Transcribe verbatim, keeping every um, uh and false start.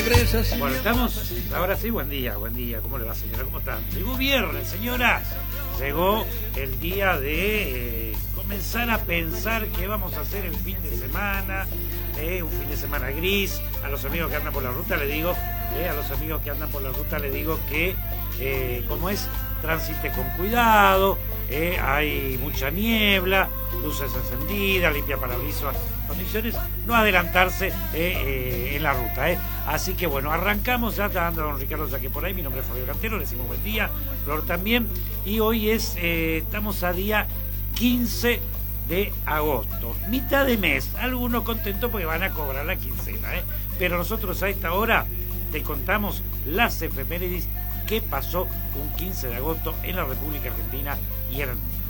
regresas. Bueno, estamos, ahora sí, buen día, buen día, ¿cómo le va, señora? ¿Cómo están? Llegó viernes, señora, llegó el día de eh, comenzar a pensar qué vamos a hacer el fin de semana, eh, un fin de semana gris. A los amigos que andan por la ruta le digo, eh, a los amigos que andan por la ruta le digo que, eh, ¿cómo es? Transite con cuidado, eh, hay mucha niebla, luces encendidas, limpia parabrisas, condiciones, no adelantarse eh, eh, en la ruta. Eh. Así que bueno, arrancamos, ya está andando don Ricardo ya que por ahí, mi nombre es Fabio Cantero, le decimos buen día, Flor también, y hoy es, eh, estamos a día quince de agosto, mitad de mes, algunos contentos porque van a cobrar la quincena, eh. Pero nosotros a esta hora te contamos las efemérides que pasó un quince de agosto en la República Argentina y en el mundo.